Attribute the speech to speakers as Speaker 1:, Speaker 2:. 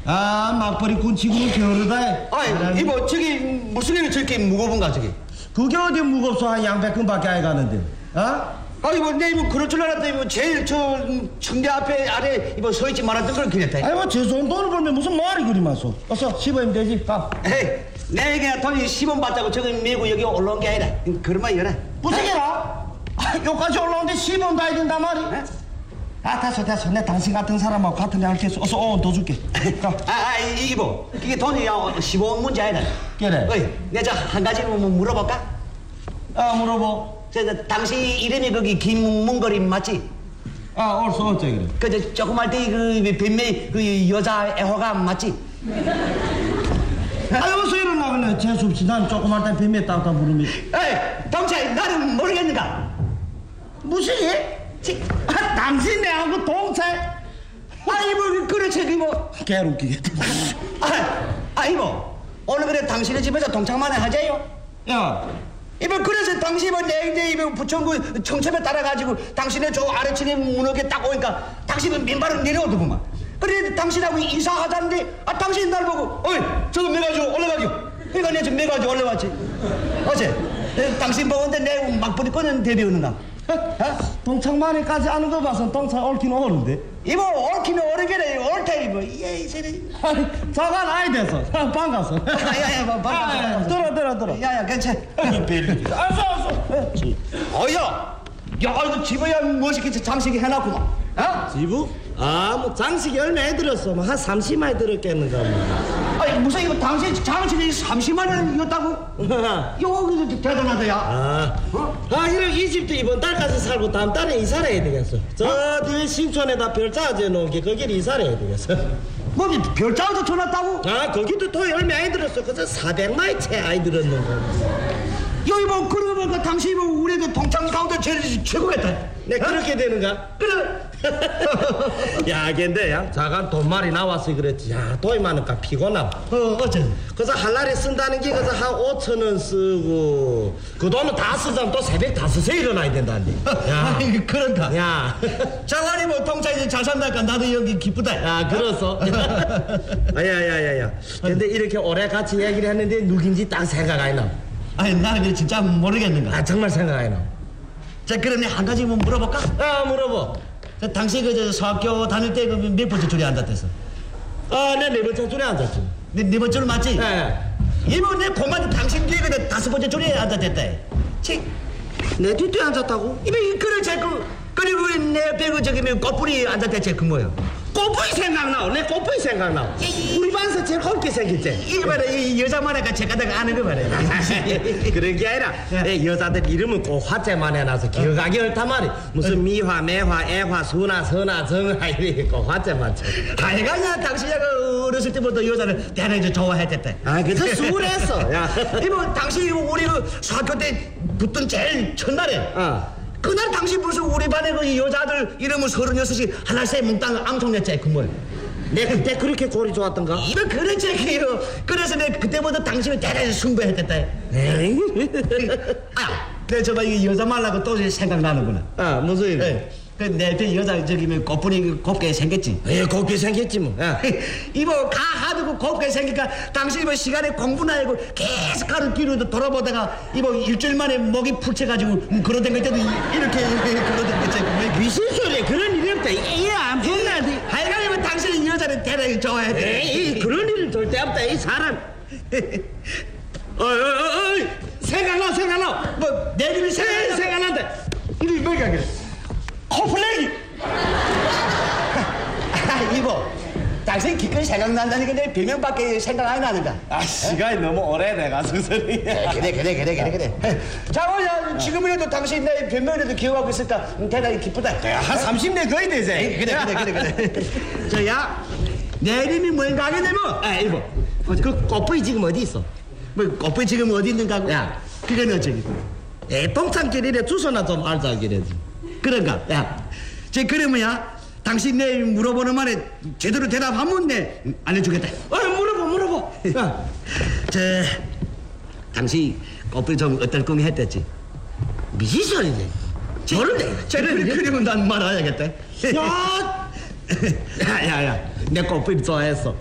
Speaker 1: 아, 막걸리 꾼치고는 게으르다.
Speaker 2: 아이, 이모, 저기 무슨 일이 저렇게 무거운가, 저기?
Speaker 1: 그게 어디 무겁소? 한 양배큼밖에 안 가는데. 어?
Speaker 2: 아이고, 내 이모 그럴 줄 알았다. 이모 제일 저 청대 앞에 아래 이모 서 있지 말았던 걸 그랬다.
Speaker 1: 아이고, 저 좋은 돈을 벌면 무슨 말이 그리 많소. 어서 씹으면 되지. 가.
Speaker 2: 에이, 내가 돈이 10원 받자고 저기 메고 여기 올라온 게 아니라. 그런 말 이러네.
Speaker 1: 무슨 게라? 여기까지 올라오는데 10원 다 해야 된단 말이?
Speaker 2: 에?
Speaker 1: 아, 됐어. 내 당신 같은 사람하고 같은 데 할게. 어서 5원 더 줄게. 가.
Speaker 2: 이모, 이게 돈이 15원 문제 아니라.
Speaker 1: 그래.
Speaker 2: 어이, 내가 저 한 가지 물어볼까?
Speaker 1: 아, 물어보.
Speaker 2: 당신 이름이 거기 김문거림 맞지?
Speaker 1: 아, 옳소, 어째 그래.
Speaker 2: 저 조그만 때그 뱀매 그 여자 애호가 맞지?
Speaker 1: 아, 어서 일어나, 그래. 재수없이 난 조그만 때 뱀에 따다 부르면.
Speaker 2: 에이, 동생 나는 모르겠는가?
Speaker 1: 무슨 일? 아, 당신 내하고 동생?
Speaker 2: 이모 그렇지 이모.
Speaker 1: 개웃기겠다.
Speaker 2: 이모 오늘 그래 당신의 집에서 동창만에 하자요.
Speaker 1: 야,
Speaker 2: 이모 그래서 당신은 내 이모 부천구 청첩에 따라가지고 당신의 저 아래층에 무너게 딱 오니까 당신은 민발을 내려오더구만. 그래 당신하고 인사하자는데 당신이 날 보고 어이 저거 매가지고 올라가죠. 그러니까 내가 지금 매가지고 올라왔지. 어째 당신 보는데 내 막부리 꺼낸 대비우는가?
Speaker 1: 동창만에까지 아는 거 봐서 동창 옳기는 옳은데.
Speaker 2: 이모 옳기는 옳게래 옳다 이모. 예 이제는
Speaker 1: 자가 나이 돼서 반가서.
Speaker 2: 야야야 반가.
Speaker 1: 들어.
Speaker 2: 야야 괜찮아.
Speaker 1: 알았어.
Speaker 2: 야 이거 집어야 멋있게 장식이 해놨구만. 어?
Speaker 1: 지부? 아, 뭐 장식이 얼마에 들었어? 뭐 한 30만에 들었겠는가 뭐.
Speaker 2: 아니 무슨 이거 당신 장식이 30만 원이었다고? 여기도 대단하다 야.
Speaker 1: 이 집도 이번 달까지 살고 다음 달에 이사를 해야 되겠어. 저 뒤에 신촌에다 별자 지어놓은 게 거기를 이사를 해야 되겠어.
Speaker 2: 뭐 별장도 쳐놨다고?
Speaker 1: 아, 거기도 돈이 얼마에 들었어? 그래서 400만이 채 아이 들었는 거.
Speaker 2: 여기 뭐 그러고 보니까 당신이 뭐 우리 그 동창 가운데 제일 최고겠다.
Speaker 1: 네, 그렇게 되는가?
Speaker 2: 그래.
Speaker 1: 야, 근데 야, 자간 돈말이 나와서 그랬지. 야, 돈이 많으니까 피곤하고.
Speaker 2: 어째?
Speaker 1: 그래서 한 날에 쓴다는 게 그래서 한 5,000원 쓰고 그 돈은 다 쓰자면 또 새벽 5시에 일어나야 된다는데. 야,
Speaker 2: 그런가?
Speaker 1: 야,
Speaker 2: 장관이 뭐 동창이 잘 산다니까 나도 여기 기쁘다.
Speaker 1: 야, 그렇소. 야. 근데 이렇게 오래 같이 얘기를 했는데 누군지 딱 생각 안 나.
Speaker 2: 아니 나는 진짜 모르겠는가.
Speaker 1: 아, 정말 생각 안 나.
Speaker 2: 자 그럼 한 가지 뭐 물어볼까?
Speaker 1: 아, 물어봐.
Speaker 2: 당신 그 서학교 다닐 때 그 몇 번째 줄에 앉았댔어?
Speaker 1: 아, 내 4번째 줄에 앉았지.
Speaker 2: 네 번째 줄 맞지?
Speaker 1: 네.
Speaker 2: 이번 내 고만 당신 뒤에 그 5번째 줄에 앉았댔다. 치.
Speaker 1: 내 뒷뒤에 앉았다고?
Speaker 2: 이번 그렇지 그리고 내 옆에 그 저기 꽃뿌리 앉았댔지 그 뭐요?
Speaker 1: 꽃뿌리 생각나. 내 꽃뿌리 생각나. 우리 반에서 제일 곱게 생겼지.
Speaker 2: 이거 봐라 이 여자만아가 제가다가 아는 거 말이야.
Speaker 1: 그런 게 아니라 여자들 이름은 꼭 화제만 해놔서 기억하기 옳단 말이. 무슨 미화, 매화, 애화, 수나, 선화, 정화 이렇게 꼭 화제만 쳐.
Speaker 2: 다행이야 당신이 그 어렸을 때부터 여자를 대단히 좋아했댔다.
Speaker 1: 아, 그저 수월했어. 야,
Speaker 2: 이번 당신이 우리 그 학교 때 붙던 제일 첫날에 그날 당신 무슨 우리 반에 그 여자들 이름을 36이 하나씩 몽땅 앙통냈지 그 뭘.
Speaker 1: 내 그때 그렇게 골이 좋았던가?
Speaker 2: 이거 그렇지 그요. 그래서 내가 그때부터 당신을 대단히 숭배했댔다.
Speaker 1: 에이?
Speaker 2: 내 정말 이 여자 말라고 또 생각나는구나.
Speaker 1: 아, 무슨 일?
Speaker 2: 네. 그내 옆에 여자 저기 뭐 꽃분이 곱게 생겼지.
Speaker 1: 예, 곱게 생겼지 뭐.
Speaker 2: 이모 가 하도 곱게 생기니까 당신이 뭐 시간에 공부나 하고 계속 하루 뒤로 돌아보다가 이모 일주일 만에 목이 풀쳐가지고 그러던 때도 이렇게 그러던 거지.
Speaker 1: 무슨 소리야? 그런 일이 없다. 안 본다.
Speaker 2: 하여간 이모 당신이 여자를 대단히 좋아해.
Speaker 1: 에이, 그런 일은 절대 없다. 이 사람. 어이, 생각나.
Speaker 2: 뭐 내 이름이
Speaker 1: 생각난다.
Speaker 2: 이름이 뭐가 그래? 코플레이. 이모 당신 기껏 생각난다니까 내 별명밖에 생각 안 나는가?
Speaker 1: 아, 시간이 너무 오래돼가지고 소리야.
Speaker 2: 그래. 자, 지금이라도 당신 내 별명이라도 기억하고 있을까? 대단히 기쁘다.
Speaker 1: 한 30년 거의 되지.
Speaker 2: 그래. 저야 내 이름이 뭔가 하게 되면
Speaker 1: 이모. 그 꽃뿌리 지금 어디 있어?
Speaker 2: 뭐 꽃불 지금 어디 있는가?
Speaker 1: 야,
Speaker 2: 그건 어쩌기?
Speaker 1: 동창끼리 주소나 좀 알자 그래지.
Speaker 2: 그런가? 야, 그러면야 당신 내 물어보는 말에 제대로 대답하면 내 알려주겠다.
Speaker 1: 물어봐.
Speaker 2: 당신 꽃불 좀 어떨 꿈이 했댔지?
Speaker 1: 무슨 소리지?
Speaker 2: 그러면 난 말아야겠다.
Speaker 1: 야,
Speaker 2: 내 꽃불 좋아했어.